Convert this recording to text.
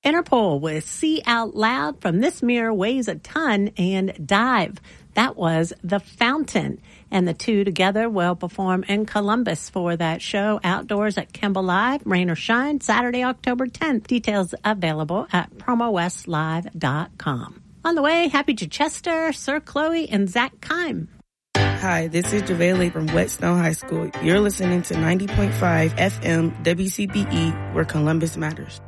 Interpol with See Out Loud from This Mirror Weighs a Ton and Dive. That was The Fountain. And the two together will perform in Columbus for that show outdoors at Kimball Live, rain or shine, Saturday, October 10th. Details available at promowestlive.com. On the way, Happy Chichester, Sir Chloe, and Zach Kime. Hi, this is JaVale from Whetstone High School. You're listening to 90.5 FM WCBE, where Columbus matters.